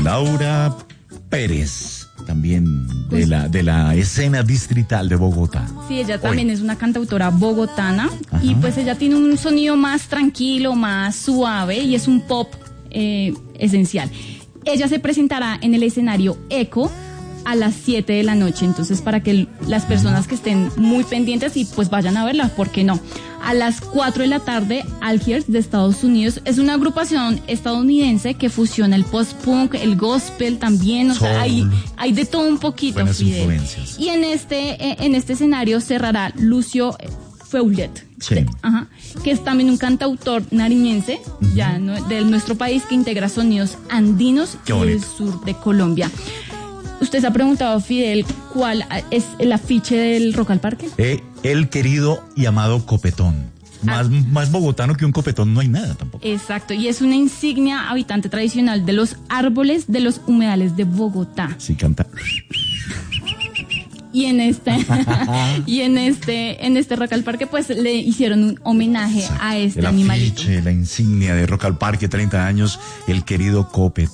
Laura Pérez, también de la escena distrital de Bogotá. Sí, ella también es una cantautora bogotana. Ajá. Y pues ella tiene un sonido más tranquilo, más suave y es un pop esencial. Ella se presentará en el escenario Eco a las 7 de la noche, entonces para que las personas que estén muy pendientes y pues vayan a verla, ¿por qué no? A las 4 de la tarde, Algiers de Estados Unidos, es una agrupación estadounidense que fusiona el post-punk, el gospel también, o sea, hay de todo un poquito. Buenas influencias. Y en este escenario cerrará Lucio Feulet, sí. Que es también un cantautor nariñense, ya de nuestro país, que integra sonidos andinos y del sur de Colombia. Usted se ha preguntado, Fidel, ¿cuál es el afiche del Rock al Parque? El querido y amado copetón. Más bogotano que un copetón no hay nada tampoco. Exacto, y es una insignia habitante tradicional de los árboles de los humedales de Bogotá. Sí, canta. Y en este Rock al Parque, pues le hicieron un homenaje a este animalito. El afiche, la insignia de Rock al Parque, 30 años, el querido copetón.